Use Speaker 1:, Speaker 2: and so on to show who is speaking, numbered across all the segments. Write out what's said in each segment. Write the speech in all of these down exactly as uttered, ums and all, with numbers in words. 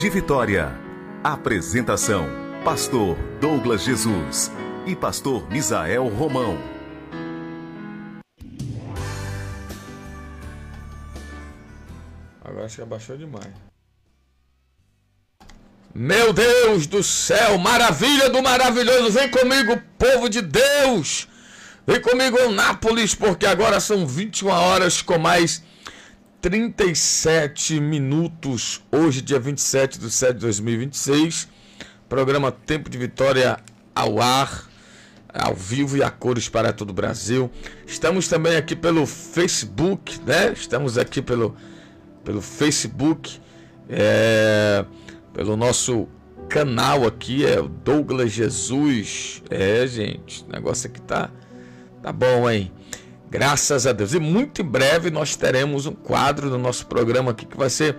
Speaker 1: de Vitória. Apresentação: Pastor Douglas Jesus e Pastor Misael Romão.
Speaker 2: Agora acho que abaixou demais. Meu Deus do céu, maravilha do maravilhoso, vem comigo, povo de Deus, vem comigo, Eunápolis, porque agora são vinte e uma horas com mais trinta e sete minutos, hoje dia vinte e sete de setembro de dois mil e vinte e seis, programa Tempo de Vitória ao ar, ao vivo e a cores para todo o Brasil. Estamos também aqui pelo Facebook, né? Estamos aqui pelo, pelo Facebook, é, pelo nosso canal aqui, é o Douglas Jesus. É, gente, o negócio aqui tá, tá bom, hein? Graças a Deus. E muito em breve nós teremos um quadro no nosso programa aqui que vai ser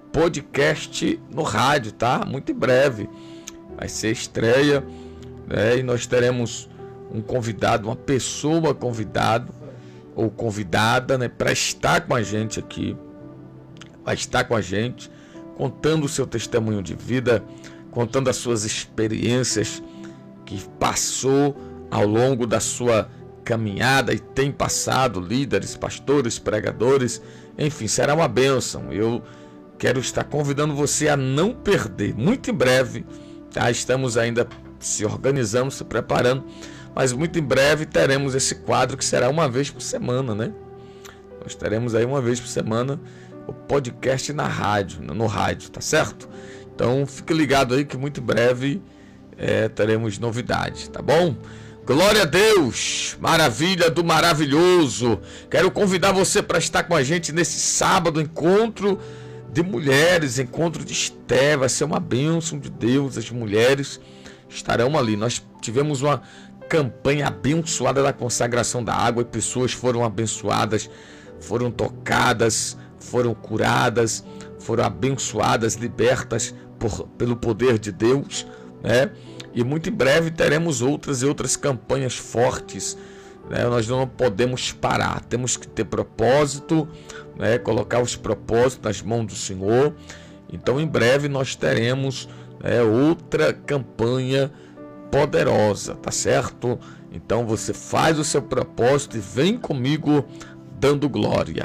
Speaker 2: podcast no rádio, tá? Muito em breve. Vai ser estreia, né? E nós teremos um convidado, uma pessoa convidado ou convidada, né? Para estar com a gente aqui. Vai estar com a gente, contando o seu testemunho de vida, contando as suas experiências que passou ao longo da sua caminhada e tem passado, líderes, pastores, pregadores, enfim, será uma bênção. Eu quero estar convidando você a não perder, muito em breve, tá? Estamos ainda se organizando, se preparando, mas muito em breve teremos esse quadro que será uma vez por semana, né? Nós teremos aí uma vez por semana o podcast na rádio, no rádio, tá certo? Então fique ligado aí que muito em breve é, teremos novidades, tá bom? Glória a Deus, maravilha do maravilhoso. Quero convidar você para estar com a gente nesse sábado, encontro de mulheres, encontro de Esté, vai ser uma bênção de Deus, as mulheres estarão ali. Nós tivemos uma campanha abençoada da consagração da água e pessoas foram abençoadas, foram tocadas, foram curadas, foram abençoadas, libertas por, pelo poder de Deus, né? E muito em breve teremos outras e outras campanhas fortes, né? Nós não podemos parar, temos que ter propósito, né? Colocar os propósitos nas mãos do Senhor. Então em breve nós teremos, né, outra campanha poderosa, tá certo? Então você faz o seu propósito e vem comigo dando glória.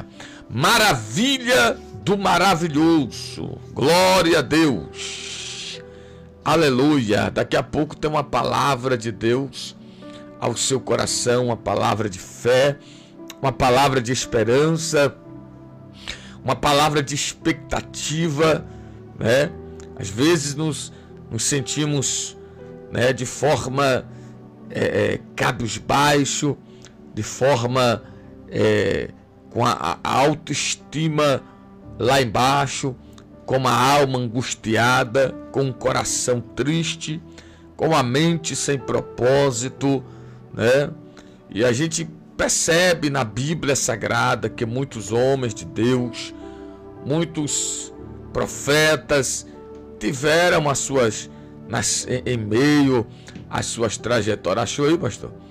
Speaker 2: Maravilha do maravilhoso, glória a Deus. Aleluia, daqui a pouco tem uma palavra de Deus ao seu coração, uma palavra de fé, uma palavra de esperança, uma palavra de expectativa, né? Às vezes nos, nos sentimos, né, de forma é, cabisbaixo, de forma é, com a, a autoestima lá embaixo, com a alma angustiada, com o coração triste, com a mente sem propósito, né? E a gente percebe na Bíblia Sagrada que muitos homens de Deus, muitos profetas tiveram as suas, nas, em, em meio às suas trajetórias. Achou aí, pastor?